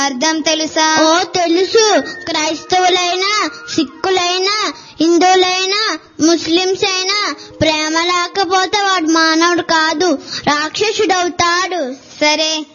అర్థం తెలుసా? ఓ తెలుసు. క్రైస్తవులైనా, సిక్కులైనా, హిందువులైనా, ముస్లిమ్స్ అయినా ప్రేమ లేకపోతే వాడు మానవుడు కాదు, రాక్షసుడవుతాడు. సరే